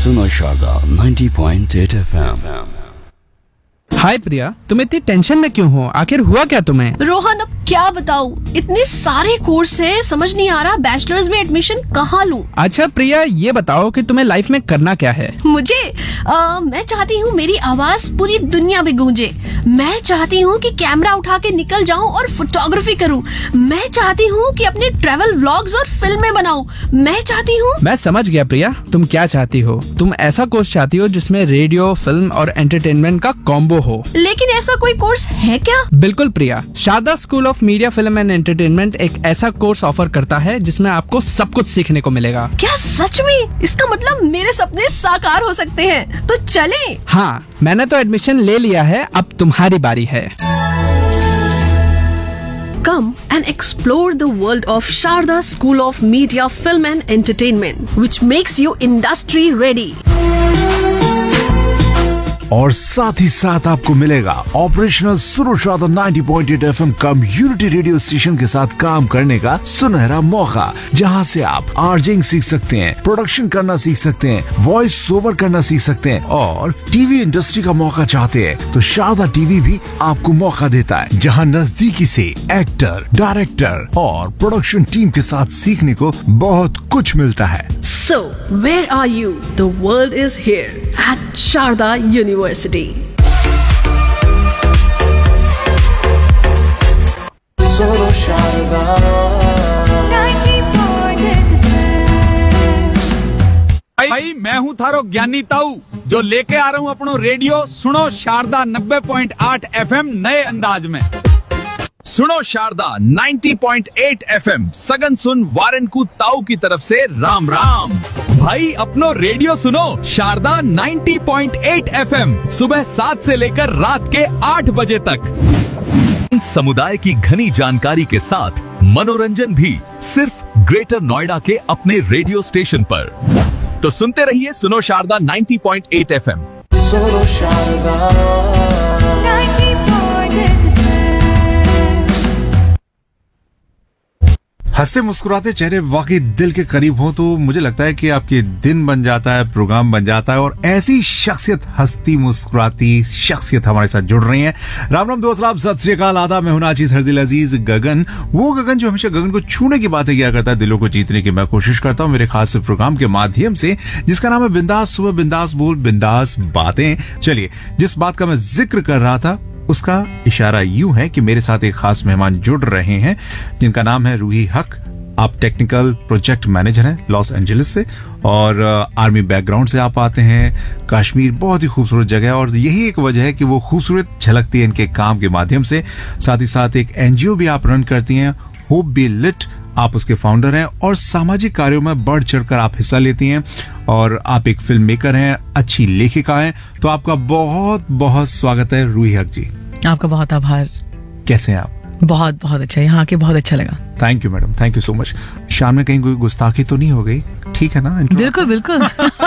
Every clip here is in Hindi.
सुनो शारदा 90.8 FM। हाय प्रिया, तुम इतनी टेंशन में क्यों हो? आखिर हुआ क्या तुम्हें? रोहन, अब क्या बताऊं, इतने सारे कोर्स हैं, समझ नहीं आ रहा बैचलर्स में एडमिशन कहाँ लूं। अच्छा प्रिया, ये बताओ कि तुम्हें लाइफ में करना क्या है? मुझे मैं चाहती हूँ मेरी आवाज पूरी दुनिया में गूंजे। मैं चाहती हूँ कि कैमरा उठा के निकल जाऊँ और फोटोग्राफी करूँ। मैं चाहती हूँ कि अपने ट्रैवल व्लॉग्स और फिल्में बनाऊँ। मैं चाहती हूँ। मैं समझ गया प्रिया, तुम क्या चाहती हो। तुम ऐसा कोर्स चाहती हो जिसमें रेडियो, फिल्म और एंटरटेनमेंट का कॉम्बो हो। लेकिन ऐसा कोई कोर्स है क्या? बिल्कुल प्रिया, Sharda school of media, film and entertainment एक ऐसा कोर्स ऑफर करता है जिसमें आपको सब कुछ सीखने को मिलेगा। क्या सच में? इसका मतलब मेरे सपने साकार हो सकते हैं, तो चलें। हाँ, मैंने तो एडमिशन ले लिया है, अब तुम्हारी बारी है। Come and explore the world of Sharda School of Media, Film and Entertainment, which makes you industry ready. और साथ ही साथ आपको मिलेगा ऑपरेशनल सुनो Sharda 90.8 FM community radio station के साथ काम करने का सुनहरा मौका, जहां से आप आरजेइंग सीख सकते हैं, प्रोडक्शन करना सीख सकते हैं, वॉइस ओवर करना सीख सकते हैं और टीवी इंडस्ट्री का मौका चाहते हैं तो शारदा टीवी भी आपको मौका देता है, जहां नजदीकी से एक्टर, डायरेक्टर और प्रोडक्शन टीम के साथ सीखने को बहुत कुछ मिलता है। So, where are you? The world is here at Sharda University. सुनो शारदा 90.8 FM। भाई मैं हूँ थारो ज्ञानी ताऊ, जो लेके आ रहा हूँ अपनो रेडियो सुनो शारदा 90.8 FM नए अंदाज में। सुनो शारदा 90.8 FM सगन सुन वारन को ताऊ की तरफ से राम राम। भाई अपनो रेडियो सुनो शारदा 90.8 FM सुबह 7 से लेकर रात के 8 बजे तक। समुदाय की घनी जानकारी के साथ मनोरंजन भी सिर्फ ग्रेटर नोएडा के अपने रेडियो स्टेशन पर। तो सुनते रहिए सुनो शारदा 90.8 FM। सुनो शारदा 90.8 FM। हंसते मुस्कुराते चेहरे वाकई दिल के करीब हो तो मुझे लगता है कि आपके दिन बन जाता है, प्रोग्राम बन जाता है और ऐसी शख्सियत, हंसती मुस्कुराती शख्सियत हमारे साथ जुड़ रही हैं। राम राम दोस्त, सत श्री अकाल, आदाब। मैं हूं नाचिस हरदिल अजीज गगन, वो गगन जो हमेशा गगन को छूने की बातें किया करता है, दिलों को जीतने की मैं कोशिश करता हूं मेरे खास प्रोग्राम के माध्यम से, जिसका नाम है बिंदास सुबह, बिंदास बोल, बिंदास बातें। चलिए, जिस बात का मैं जिक्र कर रहा था उसका इशारा यूं है कि मेरे साथ एक खास मेहमान जुड़ रहे हैं जिनका नाम है रूही हक। आप टेक्निकल प्रोजेक्ट मैनेजर हैं लॉस एंजलिस से और आर्मी बैकग्राउंड से आप आते हैं। कश्मीर बहुत ही खूबसूरत जगह है और यही एक वजह है कि वो खूबसूरत झलकती है इनके काम के माध्यम से। साथ ही साथ एक एनजीओ भी आप रन करती हैं, होप बी लिट, आप उसके फाउंडर हैं और सामाजिक कार्यों में बढ़ चढ़कर आप हिस्सा लेती हैं और आप एक फिल्म मेकर हैं, अच्छी लेखिका हैं। तो आपका बहुत बहुत स्वागत है रूही हक जी। आपका बहुत आभार। कैसे हैं आप? बहुत बहुत अच्छा, यहाँ आके बहुत अच्छा लगा। Thank you madam, thank you so much. शाम में कहीं कोई गुस्ताखी तो नहीं हो गई? ठीक है ना? बिल्कुल बिल्कुल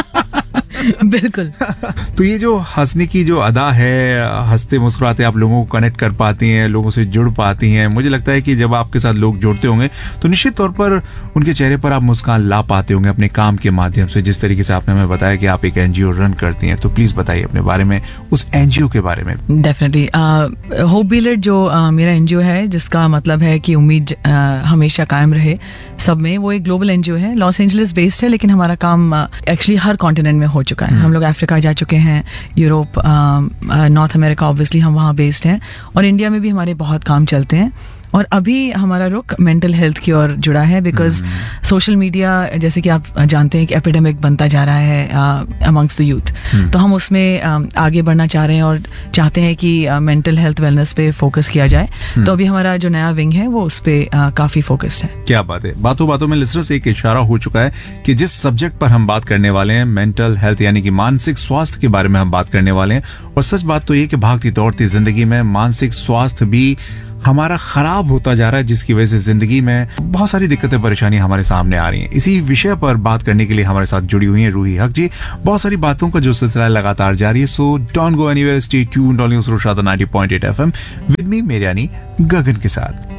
बिल्कुल। तो ये जो हंसने की जो अदा है, हंसते मुस्कुराते आप लोगों को कनेक्ट कर पाती हैं, लोगों से जुड़ पाती हैं। मुझे लगता है कि जब आपके साथ लोग जुड़ते होंगे तो निश्चित तौर पर उनके चेहरे पर आप मुस्कान ला पाते होंगे अपने काम के माध्यम से। जिस तरीके से आपने हमें बताया कि आप एक एनजीओ रन करती हैं, तो प्लीज बताइए अपने बारे में, उस एनजीओ के बारे में। डेफिनेटली होप बी लिट जो मेरा एनजीओ है, जिसका मतलब है कि उम्मीद हमेशा कायम रहे सब में, वो एक ग्लोबल एनजीओ है, लॉस एंजलिस बेस्ड है, लेकिन हमारा काम एक्चुअली हर कॉन्टिनेंट में हो चुका है। हम लोग अफ्रीका जा चुके हैं, यूरोप, नॉर्थ अमेरिका, ऑब्वियसली हम वहाँ बेस्ड हैं, और इंडिया में भी हमारे बहुत काम चलते हैं। और अभी हमारा रुख मेंटल हेल्थ की ओर जुड़ा है, बिकॉज सोशल मीडिया, जैसे कि आप जानते हैं, कि एपिडेमिक बनता जा रहा है अमंग्स द यूथ। तो हम उसमें आगे बढ़ना चाह रहे हैं और चाहते हैं कि मेंटल हेल्थ वेलनेस पे फोकस किया जाए। तो अभी हमारा जो नया विंग है वो उस पे काफी फोकस्ड है। क्या बात है। बातों बातों में लिसनर्स एक इशारा हो चुका है कि जिस सब्जेक्ट पर हम बात करने वाले हैं, मेंटल हेल्थ यानी कि मानसिक स्वास्थ्य के बारे में हम बात करने वाले हैं। और सच बात तो ये कि भागती दौड़ती जिंदगी में मानसिक स्वास्थ्य भी हमारा खराब होता जा रहा है, जिसकी वजह से जिंदगी में बहुत सारी दिक्कतें, परेशानी हमारे सामने आ रही हैं। इसी विषय पर बात करने के लिए हमारे साथ जुड़ी हुई है रूही हक जी। बहुत सारी बातों का जो सिलसिला लगातार जारी है, so don't go anywhere, stay tuned on सुनो शारदा 90.8 FM विद मी, मेरे यानी गगन के साथ।